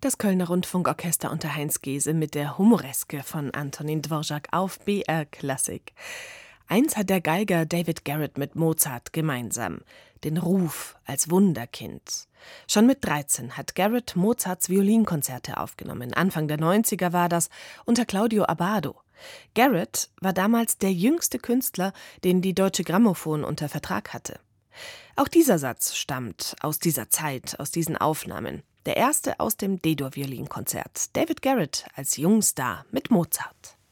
Das Kölner Rundfunkorchester unter Heinz Gese mit der Humoreske von Antonin Dvorak auf BR Klassik. Eins hat der Geiger David Garrett mit Mozart gemeinsam: den Ruf als Wunderkind. Schon mit 13 hat Garrett Mozarts Violinkonzerte aufgenommen. Anfang der 90er war das, unter Claudio Abbado. Garrett war damals der jüngste Künstler, den die Deutsche Grammophon unter Vertrag hatte. Auch dieser Satz stammt aus dieser Zeit, aus diesen Aufnahmen. Der erste aus dem D-Dur-Violinkonzert. David Garrett als Jungstar mit Mozart.